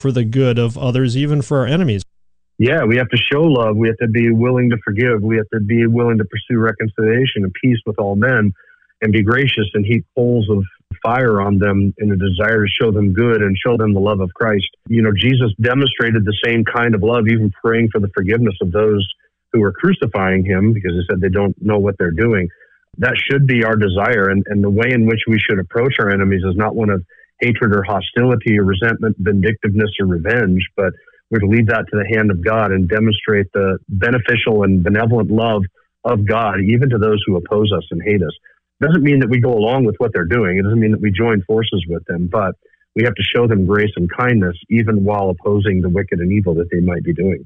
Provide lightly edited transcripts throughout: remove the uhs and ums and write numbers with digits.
for the good of others, even for our enemies. Yeah, we have to show love. We have to be willing to forgive. We have to be willing to pursue reconciliation and peace with all men and be gracious and heap coals of fire on them in a desire to show them good and show them the love of Christ. You know, Jesus demonstrated the same kind of love, even praying for the forgiveness of those who were crucifying him, because he said they don't know what they're doing. That should be our desire. And the way in which we should approach our enemies is not one of hatred or hostility or resentment, vindictiveness or revenge, but we're to leave that to the hand of God and demonstrate the beneficial and benevolent love of God, even to those who oppose us and hate us. It doesn't mean that we go along with what they're doing. It doesn't mean that we join forces with them, but we have to show them grace and kindness, even while opposing the wicked and evil that they might be doing.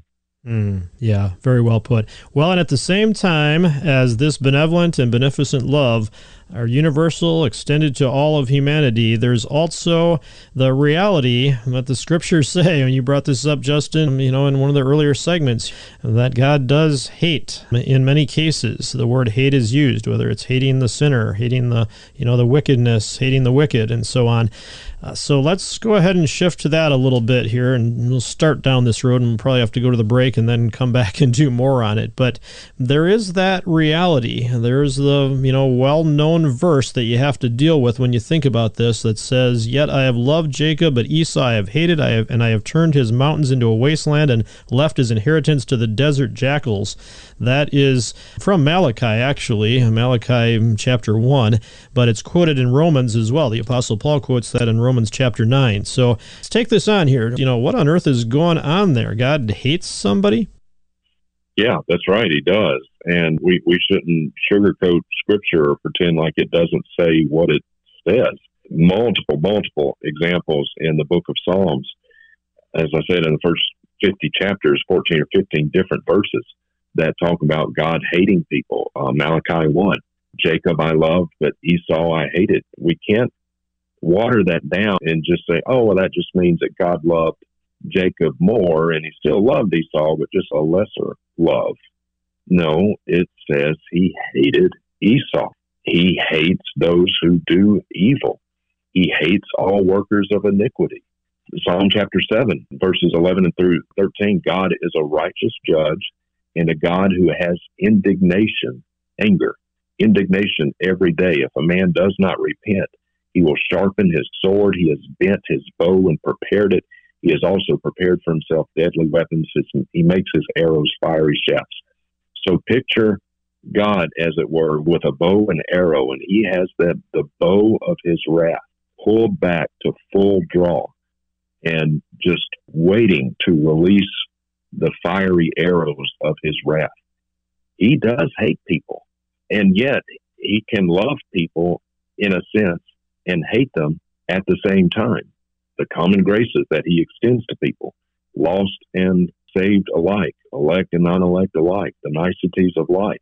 Yeah, very well put. Well, and at the same time as this benevolent and beneficent love are universal, extended to all of humanity, there's also the reality that the scriptures say, and you brought this up, Justin, in one of the earlier segments, that God does hate. In many cases, the word hate is used, whether it's hating the sinner, hating the wickedness, hating the wicked, and so on. So let's go ahead and shift to that a little bit here, and we'll start down this road, and we'll probably have to go to the break and then come back and do more on it. But there is that reality. There's the well-known verse that you have to deal with when you think about this that says, "Yet I have loved Jacob, but Esau I have hated. I have turned his mountains into a wasteland and left his inheritance to the desert jackals." That is from Malachi, actually, Malachi chapter 1, but it's quoted in Romans as well. The Apostle Paul quotes that in Romans chapter 9. So let's take this on here. What on earth is going on there? God hates somebody? Yeah, that's right. He does. And we shouldn't sugarcoat Scripture or pretend like it doesn't say what it says. Multiple examples in the book of Psalms. As I said, in the first 50 chapters, 14 or 15 different verses that talk about God hating people. Malachi 1, Jacob I loved, but Esau I hated. We can't water that down and just say, oh, well, that just means that God loved Jacob more and he still loved Esau, but just a lesser love. No, it says he hated Esau. He hates those who do evil. He hates all workers of iniquity. Psalm chapter 7, verses 11 and through 13, God is a righteous judge and a God who has indignation, anger, indignation every day. If a man does not repent, he will sharpen his sword. He has bent his bow and prepared it. He has also prepared for himself deadly weapons. He makes his arrows fiery shafts. So picture God, as it were, with a bow and arrow, and he has the bow of his wrath pulled back to full draw and just waiting to release the fiery arrows of his wrath. He does hate people, and yet he can love people in a sense and hate them at the same time. The common graces that he extends to people, lost and saved alike, elect and non-elect alike, the niceties of life.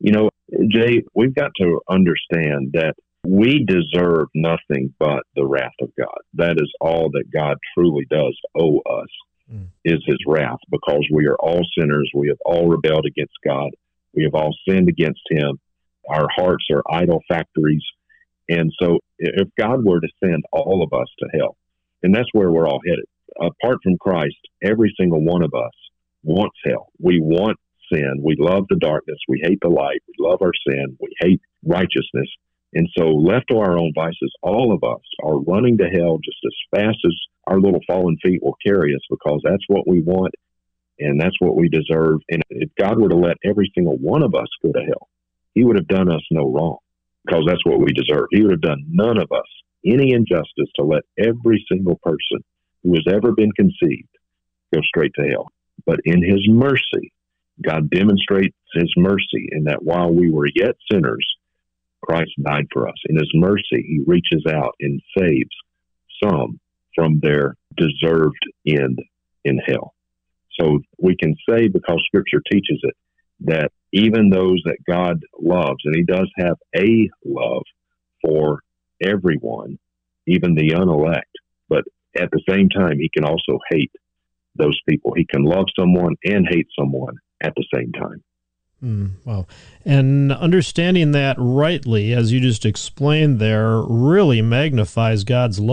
Jay, we've got to understand that we deserve nothing but the wrath of God. That is all that God truly does owe us, is his wrath, because we are all sinners. We have all rebelled against God. We have all sinned against him. Our hearts are idol factories. And so if God were to send all of us to hell, and that's where we're all headed. Apart from Christ, every single one of us wants hell. We want sin. We love the darkness. We hate the light. We love our sin. We hate righteousness. And so left to our own vices, all of us are running to hell just as fast as our little fallen feet will carry us, because that's what we want and that's what we deserve. And if God were to let every single one of us go to hell, he would have done us no wrong, because that's what we deserve. He would have done none of us any injustice to let every single person who has ever been conceived go straight to hell. But in his mercy, God demonstrates his mercy in that while we were yet sinners, Christ died for us. In his mercy, he reaches out and saves some from their deserved end in hell. So we can say, because Scripture teaches it, that even those that God loves, and he does have a love for everyone, even the unelect, but at the same time, he can also hate those people. He can love someone and hate someone at the same time. Wow. And understanding that rightly, as you just explained there, really magnifies God's love.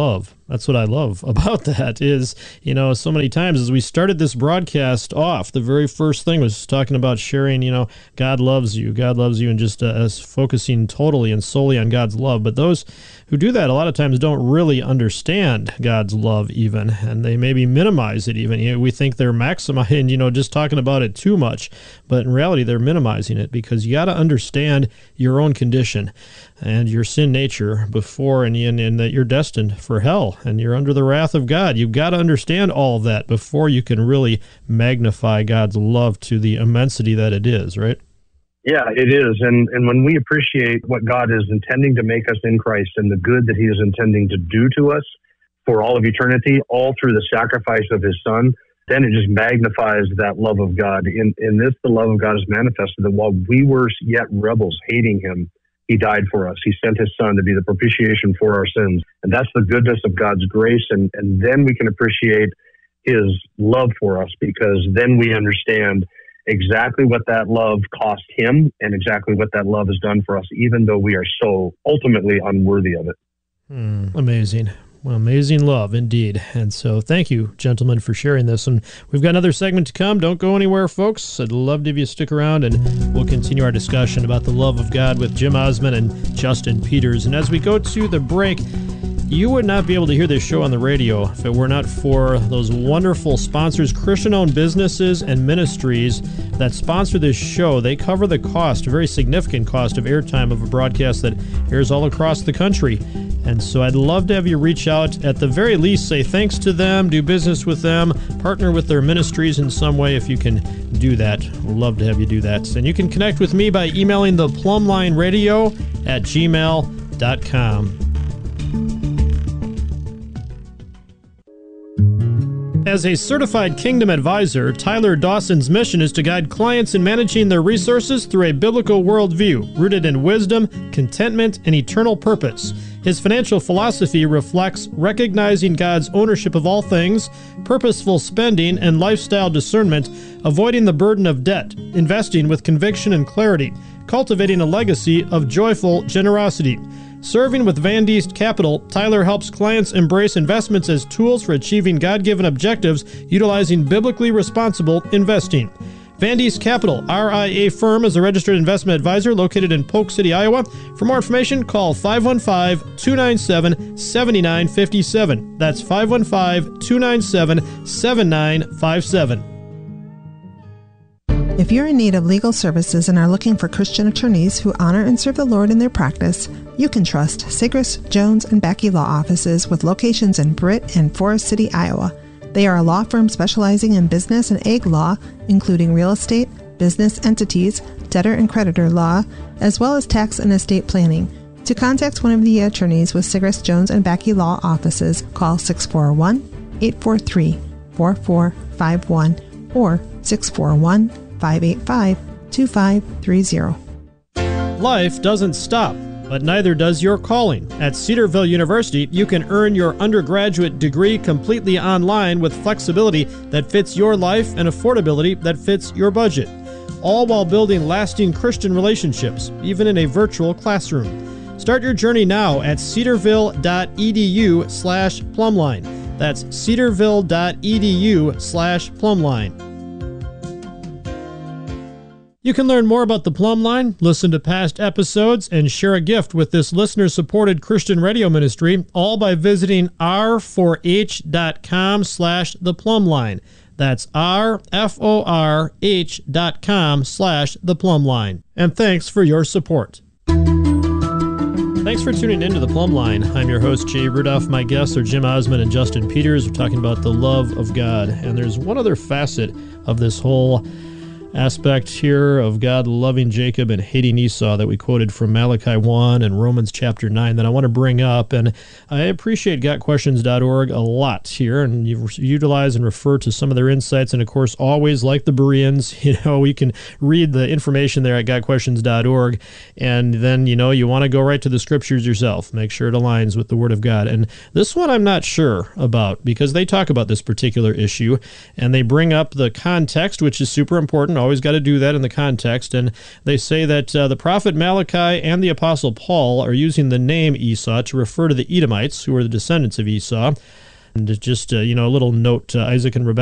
That's what I love about that is, so many times as we started this broadcast off, the very first thing was talking about sharing, God loves you, and just us focusing totally and solely on God's love. But those who do that a lot of times don't really understand God's love even, and they maybe minimize it even. We think they're maximizing, just talking about it too much, but in reality they're minimizing it, because you got to understand your own condition and your sin nature before, and that you're destined for hell and you're under the wrath of God. You've got to understand all of that before you can really magnify God's love to the immensity that it is, right? Yeah, it is. And when we appreciate what God is intending to make us in Christ and the good that he is intending to do to us for all of eternity, all through the sacrifice of his Son, then it just magnifies that love of God. In this, the love of God is manifested, that while we were yet rebels, hating him, he died for us. He sent his Son to be the propitiation for our sins. And that's the goodness of God's grace. And then we can appreciate his love for us, because then we understand exactly what that love cost him and exactly what that love has done for us, even though we are so ultimately unworthy of it. Amazing. Well, amazing love indeed. And so thank you, gentlemen, for sharing this. And we've got another segment to come. Don't go anywhere, folks. I'd love to have you stick around, and we'll continue our discussion about the love of God with Jim Osman and Justin Peters. And as we go to the break, you would not be able to hear this show on the radio if it were not for those wonderful sponsors, Christian-owned businesses and ministries that sponsor this show. They cover the cost, a very significant cost of airtime of a broadcast that airs all across the country. And so I'd love to have you reach out, at the very least say thanks to them, do business with them, partner with their ministries in some way if you can do that. We'd love to have you do that. And you can connect with me by emailing the plumlineradio@gmail.com. As a certified Kingdom advisor, Tyler Dawson's mission is to guide clients in managing their resources through a biblical worldview rooted in wisdom, contentment, and eternal purpose. His financial philosophy reflects recognizing God's ownership of all things, purposeful spending, and lifestyle discernment, avoiding the burden of debt, investing with conviction and clarity, cultivating a legacy of joyful generosity. Serving with Van Diest Capital, Tyler helps clients embrace investments as tools for achieving God-given objectives utilizing biblically responsible investing. Van Diest Capital, RIA firm, is a registered investment advisor located in Polk City, Iowa. For more information, call 515-297-7957. That's 515-297-7957. If you're in need of legal services and are looking for Christian attorneys who honor and serve the Lord in their practice, you can trust Sigris, Jones, and Becky Law Offices with locations in Britt and Forest City, Iowa. They are a law firm specializing in business and ag law, including real estate, business entities, debtor and creditor law, as well as tax and estate planning. To contact one of the attorneys with Sigris, Jones, and Becky Law Offices, call 641-843-4451 or 641-585-2530. Life doesn't stop, but neither does your calling. At Cedarville University, you can earn your undergraduate degree completely online with flexibility that fits your life and affordability that fits your budget, all while building lasting Christian relationships, even in a virtual classroom. Start your journey now at cedarville.edu/plumline. That's cedarville.edu/plumline. You can learn more about the Plumb Line, listen to past episodes, and share a gift with this listener-supported Christian radio ministry, all by visiting r4h.com/theplumbline. That's rforh.com/theplumbline. And thanks for your support. Thanks for tuning in to the Plumb Line. I'm your host, Jay Rudolph. My guests are Jim Osman and Justin Peters. We're talking about the love of God. And there's one other facet of this whole aspect here of God loving Jacob and hating Esau that we quoted from Malachi 1 and Romans chapter 9 that I want to bring up. And I appreciate gotquestions.org a lot here, and you utilize and refer to some of their insights. And of course, always like the Bereans, you can read the information there at gotquestions.org. And then, you want to go right to the scriptures yourself. Make sure it aligns with the Word of God. And this one I'm not sure about, because they talk about this particular issue and they bring up the context, which is super important. always got to do that in the context. And they say that the prophet Malachi and the apostle Paul are using the name Esau to refer to the Edomites, who are the descendants of Esau. And just, a little note, Isaac and Rebecca